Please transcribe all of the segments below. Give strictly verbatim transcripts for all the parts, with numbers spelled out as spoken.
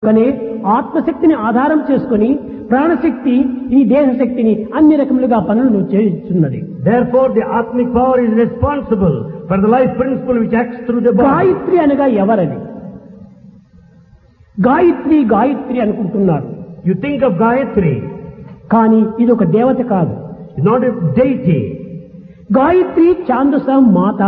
కానీ ఆత్మశక్తిని ఆధారం చేసుకొని ప్రాణశక్తి ఈ దేహశక్తిని అన్ని రకములుగా పనులను చేస్తున్నది. Therefore, the Atmic power is responsible for the life principle which acts through the body. Gayatri అనగా ఎవరని గాయత్రి గాయత్రి అనుకుంటున్నారు. You think of Gayatri, కానీ ఇది ఒక దేవత కాదు. it's not a deity. Gayatri ఛాందస మాత,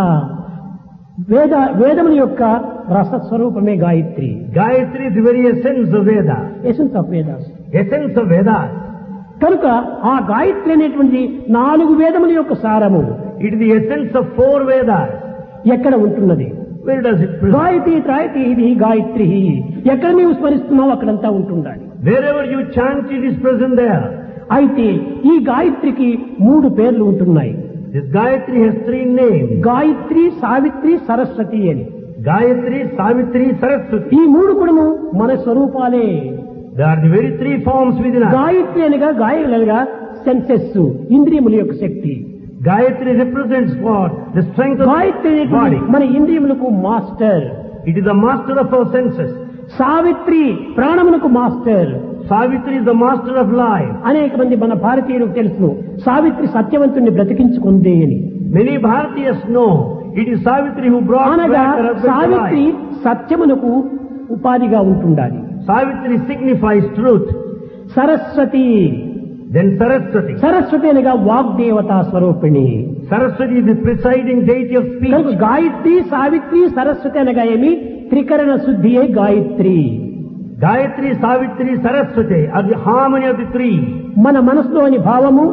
వేద వేదముల యొక్క రసస్వరూపమే Gayatri. Gayatri is the very essence of Veda. Essence of Vedas. Essence of Veda. కనుక ఆ గాయత్రి అనేటువంటి నాలుగు వేదముల యొక్క సారము It is the essence of four Vedas. ఎక్కడ ఉంటున్నది? Where does it present? Gayatri త్రాయతి ఇది గాయత్రి. ఎక్కడ నీవు స్మరిస్తున్నావు అక్కడంతా ఉంటుండాలి. Wherever you chant, it is present there. అయితే ఈ గాయత్రికి మూడు పేర్లు ఉంటున్నాయి. This Gayatri has three names. Gayatri, Savitri, Saraswati అని. Gayatri, Savitri, Saraswati. ఈ మూడు కూడాను మన స్వరూపాలే. They are the very three forms within us. Gayatri అనగా గాయలుగా సెన్సెస్, ఇంద్రియముల యొక్క శక్తి. Gayatri represents what? The strength of Gayatri the అనేటువంటి body. మన ఇంద్రియములకు master. It is the master of our senses. Savitri ప్రాణములకు master. Savitri is the master of life. అనేక మంది మన భారతీయులకు తెలుసు సావిత్రి సత్యవంతుణ్ణి బ్రతికించుకుంది అని. Many Bharatiyas know it is Savitri who brought అనగా back her husband to Savitri life. సత్యమునకు ఉపాధిగా ఉంటుండాలి. Savitri signifies truth. Saraswati, Then Saraswati. Saraswati అనగా వాగ్దేవతా స్వరూపిణి. Saraswati is the presiding deity of speech. కనుక గాయత్రి, సావిత్రి, సరస్వతి అనగా ఏమి? త్రికరణ శుద్ధియే Gayatri. Gayatri, Savitri, Saraswati are the harmony of the three. మన మనసులోని భావము,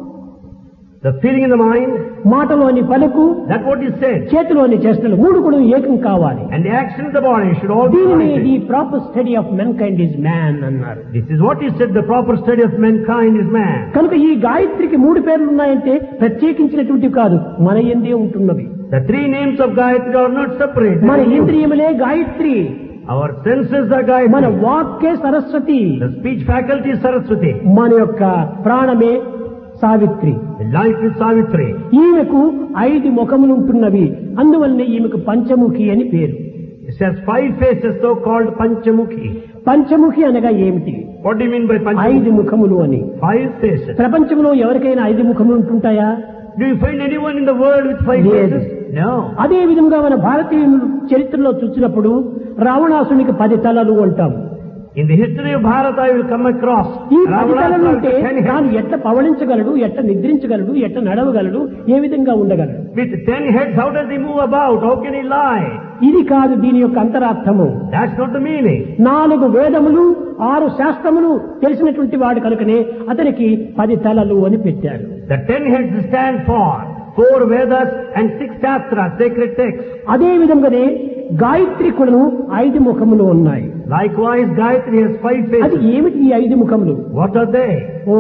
The feeling in the mind, మాటలోని పలుకు, that's what is said. చేతిలోని చేష్టలు మూడు కూడా ఏకం కావాలి. And the action of the body should all be దీనిని united. The proper study of men kind is man అన్నారు. This is what is said, the proper study of mankind is man. కనుక ఈ గాయత్రికి మూడు పేర్లు ఉన్నాయంటే ప్రత్యేకించినటువంటివి కాదు, మన యందే ఉంటున్నవి. The three names of Gayatri are not separate. మన They are used. ఇంద్రియములే Gayatri, Our senses are మన Gayatri. వాక్కే Saraswati, The speech faculty is Saraswati. మన యొక్క ప్రాణమే Savitri. The life is Savitri. ఈమెకు ఐదు ముఖములు ఉంటున్నవి, అందువల్లనే ఈమెకు పంచముఖి అని పేరు. It has five faces, so called Panchamukhi. Panchamukhi అనగా ఏమిటి? What do you mean by ఐదు Panchamukhi? ముఖములు అని. Five faces. ప్రపంచంలో ఎవరికైనా ఐదు ముఖములు ఉంటుంటాయా? Do you find anyone in the world with five Yes. faces? No. అదే విధంగా మన భారతీయుల చరిత్రలో చూసినప్పుడు రావణాసునికి పది తలలు అంటాం. In the history of Bharata, you will come across ఈ పది తలలు Ravana ఉంటే ten తాను heads. ఎట్లా పవళించగలడు, ఎట్లా నిద్రించగలడు, ఎట్లా నడవగలడు, ఏ విధంగా ఉండగలడు? With ten heads, how does he move about? How can he lie? ఇది కాదు దీని యొక్క అంతరార్థము. That's not the meaning. నాలుగు వేదములు, ఆరు శాస్త్రములు తెలిసినటువంటి వాడు కనుకనే అతనికి పది తలలు అని పెట్టారు. The ten heads stand for four Vedas and six Shastras, sacred texts. అదే విధంగానే గాయత్రి కూడాను ఐదు ముఖములు ఉన్నాయి. Likewise, Gayatri has five అది faces. ఏమిటి ఈ ఐదు ముఖములు? What are they?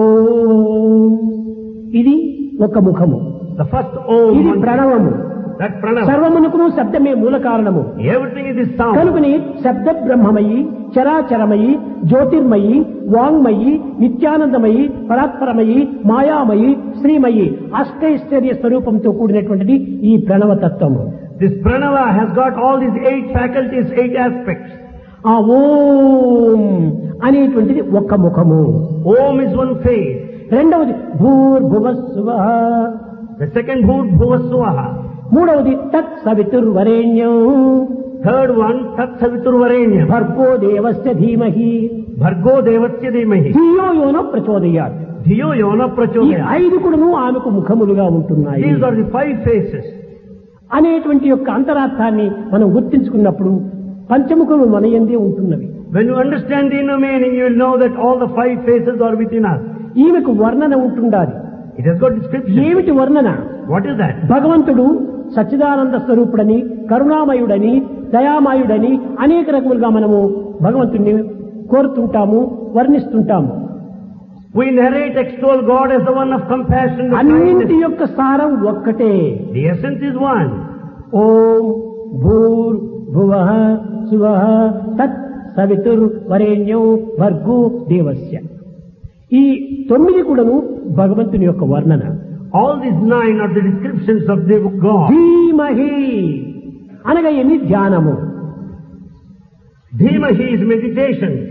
ఓం, ఇది ఒక ముఖము. The first Om, ఇది one- ప్రణవము. that's Pranava. సర్వమునకును శబ్దమే మూల కారణము. Everything is this sound. కనుకని శబ్ద బ్రహ్మమయి, చరాచరమయి, జ్యోతిర్మయి, వాంగ్మయి, నిత్యానందమయి, పరాత్పరమయి, మాయామయి, శ్రీమయి, అష్టైశ్వర్య స్వరూపంతో కూడినటువంటిది ఈ ప్రణవతత్వము. This Pranava has got all these eight faculties, eight aspects. ఆ ఓం అనేటువంటిది ఒక్క ముఖము. Om is one face. రెండవది భూర్భువస్సువః, The second Bhut Bhuvaswaha. మూడవది తత్ సవితుర్వరేణ్యం, Third one, Tat Savitur Varenyam. భర్గో దేవస్య ధీమహి, Bhargo Devasya Dhimahi. ధియో యోనో ప్రచోదయాత్. Dhiyo Yona ఈ Prachodaya. ఐదు కూడాను ఆమెకు ముఖములుగా ఉంటున్నాయి These are the five faces. అనేటువంటి యొక్క అంతరార్థాన్ని మనం గుర్తించుకున్నప్పుడు పంచముఖములు మన యందే ఉంటున్నవి. When you understand the inner meaning, you will know that all the five faces are within us. ఈమెకు వర్ణన ఉంటుండాలి. It has got description. ఏమిటి వర్ణన? What is that? భగవంతుడు సచ్చిదానంద స్వరూపుడని, కరుణామయుడని, దయామయుడని అనేక రకములుగా మనము భగవంతుడిని కోరుతుంటాము, వర్ణిస్తుంటాము. We narrate, extol God as the one of compassion and అన్నింటి kindness. యొక్క సారం ఒక్కటే. The essence is one. ఓం భూర్ భువః సువః తత్ సవితుర్ వరేణ్యం భర్గో దేవస్య. ఈ తొమ్మిది కూడాను భగవంతుని యొక్క వర్ణన. All these nine are the descriptions of the God. ధీమహి అనగా ఏమి? ధ్యానము. Dhimahi is meditation.